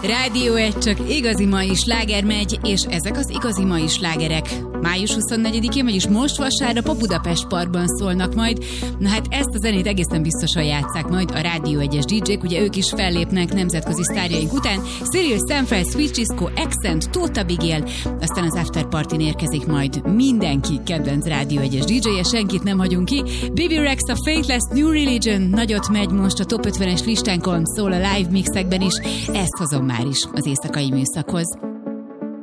Rádió 1 csak igazi mai sláger megy, és ezek az igazi mai slágerek. Május 24-én, vagyis most vasárnap a Budapest Parkban szólnak majd. Na hát ezt a zenét egészen biztosan játsszák majd a Rádió 1-es DJ-k, ugye ők is fellépnek nemzetközi sztárjaink után. Cyril Stanford, Sweet Cisco, Accent, Tóth Abigail, aztán az After Partyn érkezik majd mindenki kedvenc Rádió 1-es DJ-je, senkit nem hagyunk ki. Baby Rex, a Faithless, New Religion nagyot megy most a Top 50-es listánkon, szól a live mixekben is, ezt hozom már is az éjszakai műszakhoz.